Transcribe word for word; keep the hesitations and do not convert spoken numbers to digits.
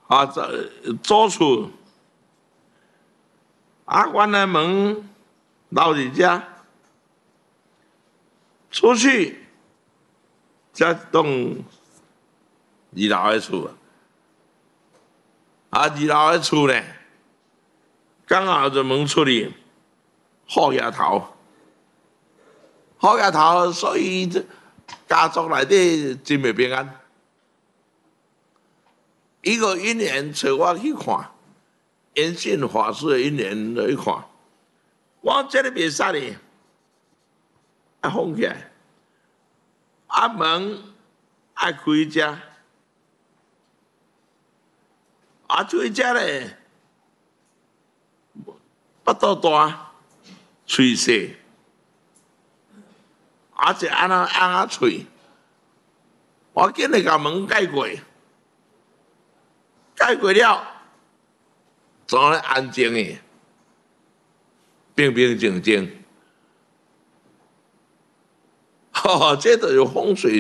啊，走厝，啊，关了门，留伫遮，出去，才动二楼的厝啊，啊，二楼的厝呢，刚好就门出去，好野头，好野头，所以家族内底真袂平安。伊个姻缘找我去看，延信法师的姻缘来去看，我这个袂使哩，爱放起来，啊门爱开遮，啊开遮咧，腹肚大，喙细，啊一安那安啊喙，我紧来甲门解过。解决了，怎咧安静的，平平静静，吼、哦，这就有风水